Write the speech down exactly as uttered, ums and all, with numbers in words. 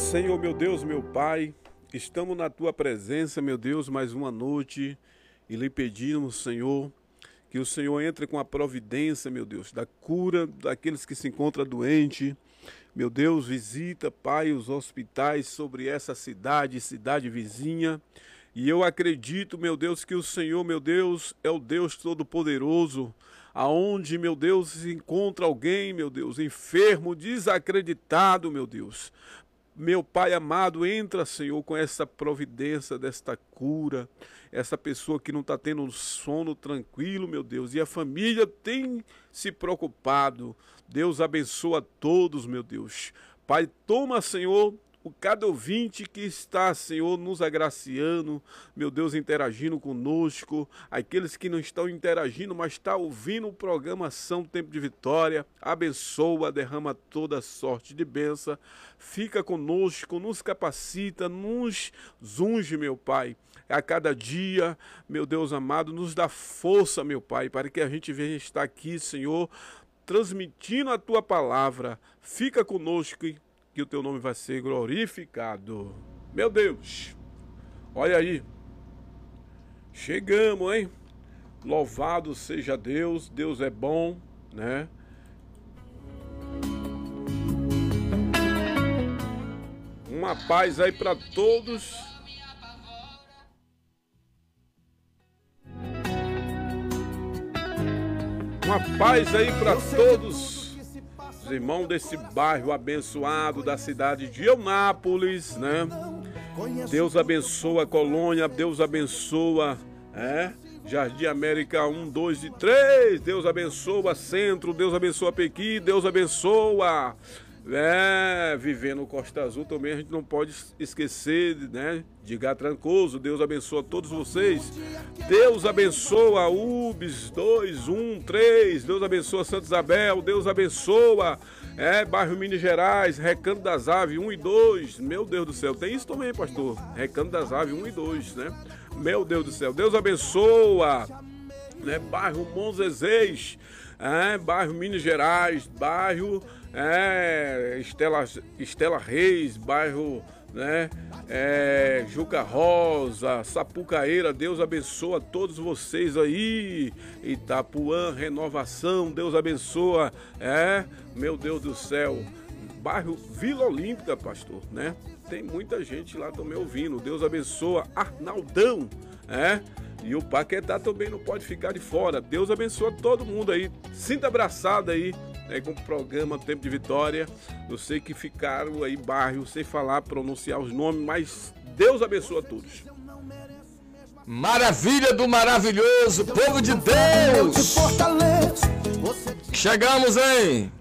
Senhor, meu Deus, meu Pai, estamos na Tua presença, meu Deus, mais uma noite e lhe pedimos, Senhor, que o Senhor entre com a providência, meu Deus, da cura daqueles que se encontram doentes. Meu Deus, visita, Pai, os hospitais sobre essa cidade, cidade vizinha. E eu acredito, meu Deus, que o Senhor, meu Deus, é o Deus Todo-Poderoso, aonde, meu Deus, se encontra alguém, meu Deus, enfermo, desacreditado, meu Deus. Meu Pai amado, entra, Senhor, com essa providência desta cura, essa pessoa que não está tendo um sono tranquilo, meu Deus, e a família tem se preocupado. Deus abençoa a todos, meu Deus. Pai, toma, Senhor, o cada ouvinte que está, Senhor, nos agraciando, meu Deus, interagindo conosco, aqueles que não estão interagindo, mas estão ouvindo o programação Tempo de Vitória, abençoa, derrama toda sorte de bênção, fica conosco, nos capacita, nos unge, meu Pai, a cada dia, meu Deus amado, nos dá força, meu Pai, para que a gente venha estar aqui, Senhor, transmitindo a Tua palavra, fica conosco e que o Teu nome vai ser glorificado. Meu Deus, olha aí, chegamos, hein? Louvado seja Deus, Deus é bom, né? Uma paz aí para todos. Uma paz aí para todos. Irmão desse bairro abençoado da cidade de Eunápolis, né? Deus abençoa a colônia, Deus abençoa, é? Jardim América um, dois e três, Deus abençoa Centro, Deus abençoa Pequi, Deus abençoa, é, vivendo Costa Azul também a gente não pode esquecer, né? De Gá Trancoso, Deus abençoa todos vocês, Deus abençoa U B S dois, um, três, Deus abençoa Santa Isabel, Deus abençoa, é, bairro Minas Gerais, Recanto das Aves um e dois, meu Deus do céu, tem isso também, pastor, Recanto das Aves um e dois, né, meu Deus do céu, Deus abençoa, né, bairro Monzezês, é, bairro Minas Gerais, bairro é, Estela, Estela Reis, bairro, né, é, Juca Rosa, Sapucaíra, Deus abençoa todos vocês aí, Itapuã, Renovação, Deus abençoa, é, meu Deus do céu, bairro Vila Olímpica, pastor, né, tem muita gente lá também ouvindo, Deus abençoa Arnaldão, é, e o Paquetá também não pode ficar de fora, Deus abençoa todo mundo aí, sinta abraçado aí, É, com o programa Tempo de Vitória. Eu sei que ficaram aí bairro sem falar, pronunciar os nomes, mas Deus abençoa todos. Maravilha do maravilhoso, povo de Deus! Chegamos, hein?